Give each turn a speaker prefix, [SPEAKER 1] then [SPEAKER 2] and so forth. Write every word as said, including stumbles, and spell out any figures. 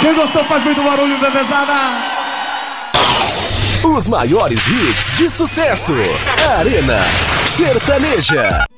[SPEAKER 1] Quem gostou faz muito barulho, bebezada.
[SPEAKER 2] Os maiores hits de sucesso. Arena Sertaneja.